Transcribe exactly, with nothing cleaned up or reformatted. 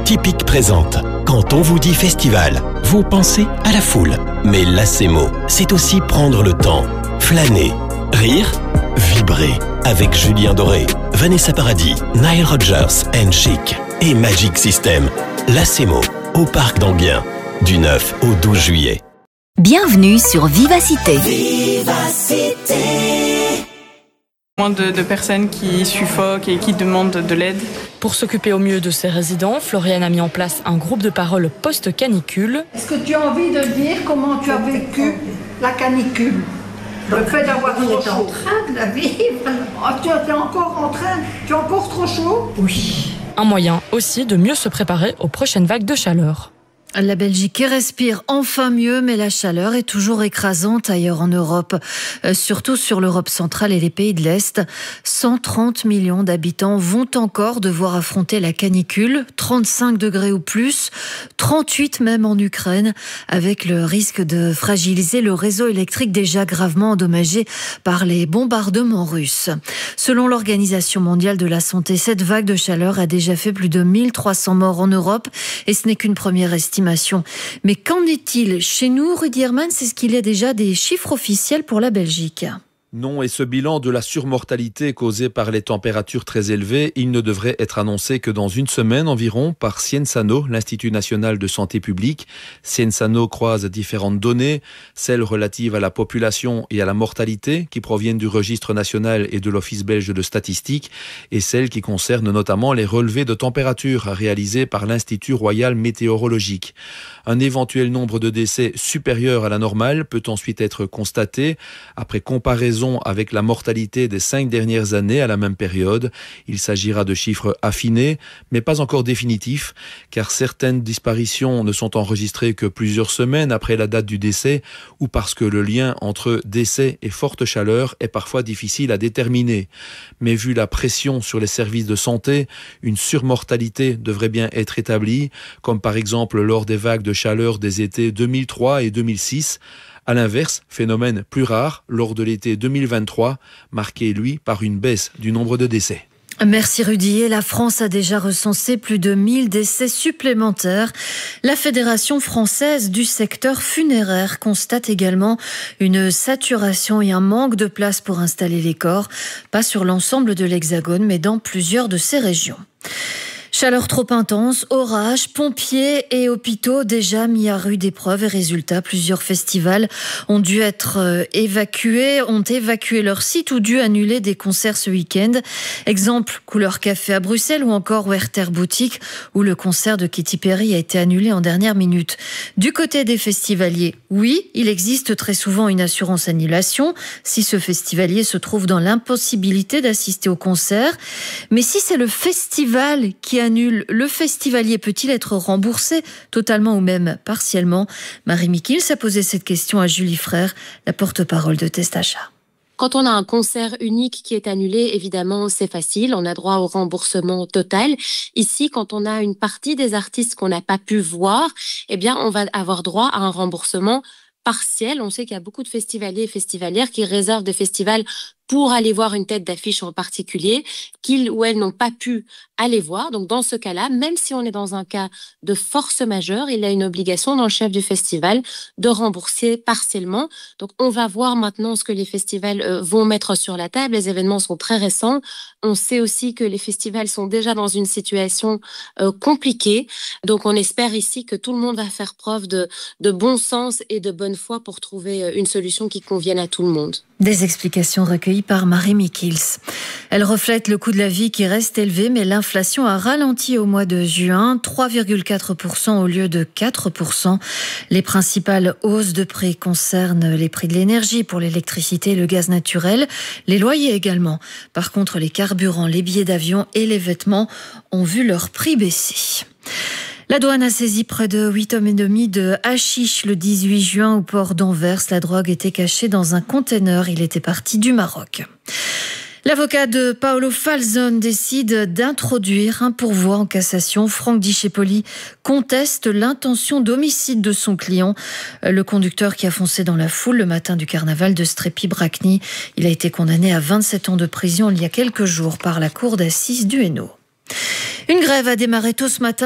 Typique présente. Quand on vous dit festival, vous pensez à la foule. Mais Lacemo, c'est aussi prendre le temps, flâner, rire, vibrer. Avec Julien Doré, Vanessa Paradis, Nile Rodgers and Chic et Magic System. Lacemo, au Parc d'Enghien, du neuf au douze juillet. Bienvenue sur Vivacité. Vivacité. Moins de, de personnes qui suffoquent et qui demandent de l'aide. Pour s'occuper au mieux de ses résidents, Floriane a mis en place un groupe de parole post-canicule. Est-ce que tu as envie de dire comment tu as vécu la canicule? Le fait d'avoir trop chaud. En train de la vivre. Oh, tu es encore en train, tu es encore trop chaud? Oui. Un moyen aussi de mieux se préparer aux prochaines vagues de chaleur. La Belgique respire enfin mieux, mais la chaleur est toujours écrasante ailleurs en Europe, euh, surtout sur l'Europe centrale et les pays de l'Est. cent trente millions d'habitants vont encore devoir affronter la canicule, trente-cinq degrés ou plus, trente-huit même en Ukraine, avec le risque de fragiliser le réseau électrique déjà gravement endommagé par les bombardements russes. Selon l'Organisation mondiale de la santé, cette vague de chaleur a déjà fait plus de mille trois cents morts en Europe, et ce n'est qu'une première estimation. Mais qu'en est-il chez nous, Rudy Herman? C'est ce qu'il y a déjà des chiffres officiels pour la Belgique. Non, et ce bilan de la surmortalité causée par les températures très élevées, il ne devrait être annoncé que dans une semaine environ par Ciensano, l'Institut national de santé publique. Ciensano croise différentes données, celles relatives à la population et à la mortalité, qui proviennent du registre national et de l'Office belge de statistique, et celles qui concernent notamment les relevés de température réalisés par l'Institut royal météorologique. Un éventuel nombre de décès supérieur à la normale peut ensuite être constaté après comparaison avec la mortalité des cinq dernières années à la même période. Il s'agira de chiffres affinés, mais pas encore définitifs, car certaines disparitions ne sont enregistrées que plusieurs semaines après la date du décès, ou parce que le lien entre décès et forte chaleur est parfois difficile à déterminer. Mais vu la pression sur les services de santé, une surmortalité devrait bien être établie, comme par exemple lors des vagues de chaleur des étés deux mille trois et deux mille six. À l'inverse, phénomène plus rare lors de l'été deux mille vingt-trois, marqué lui par une baisse du nombre de décès. Merci Rudy. Et la France a déjà recensé plus de mille décès supplémentaires. La Fédération française du secteur funéraire constate également une saturation et un manque de place pour installer les corps, pas sur l'ensemble de l'Hexagone, mais dans plusieurs de ces régions. Chaleur trop intense, orages, pompiers et hôpitaux déjà mis à rude épreuve et résultat, plusieurs festivals ont dû être évacués, ont évacué leur site ou dû annuler des concerts ce week-end. Exemple, Couleur Café à Bruxelles ou encore Werther Boutique où le concert de Katy Perry a été annulé en dernière minute. Du côté des festivaliers, oui, il existe très souvent une assurance annulation si ce festivalier se trouve dans l'impossibilité d'assister au concert. Mais si c'est le festival qui annule, le festivalier peut-il être remboursé totalement ou même partiellement? Marie Mikils a posé cette question à Julie Frère, la porte-parole de Testacha. Quand on a un concert unique qui est annulé, évidemment, c'est facile. On a droit au remboursement total. Ici, quand on a une partie des artistes qu'on n'a pas pu voir, eh bien, on va avoir droit à un remboursement partiel. On sait qu'il y a beaucoup de festivaliers et festivalières qui réservent des festivals pour aller voir une tête d'affiche en particulier, qu'ils ou elles n'ont pas pu aller voir. Donc, dans ce cas-là, même si on est dans un cas de force majeure, il y a une obligation dans le chef du festival de rembourser partiellement. Donc, on va voir maintenant ce que les festivals euh, vont mettre sur la table. Les événements sont très récents. On sait aussi que les festivals sont déjà dans une situation euh, compliquée. Donc, on espère ici que tout le monde va faire preuve de, de bon sens et de bonne foi pour trouver une solution qui convienne à tout le monde. Des explications recueillies par Marie Mikils. Elle reflète le coût de la vie qui reste élevé, mais l'inflation a ralenti au mois de juin, trois virgule quatre pour cent au lieu de quatre pour cent. Les principales hausses de prix concernent les prix de l'énergie pour l'électricité et le gaz naturel, les loyers également. Par contre, les carburants, les billets d'avion et les vêtements ont vu leur prix baisser. La douane a saisi près de huit tonnes et demi de hashish le dix-huit juin au port d'Anvers. La drogue était cachée dans un conteneur. Il était parti du Maroc. L'avocat de Paolo Falzon décide d'introduire un pourvoi en cassation. Franck Discepoli conteste l'intention d'homicide de son client, le conducteur qui a foncé dans la foule le matin du carnaval de Strépy-Bracny. Il a été condamné à vingt-sept ans de prison il y a quelques jours par la cour d'assises du Hainaut. Une grève a démarré tôt ce matin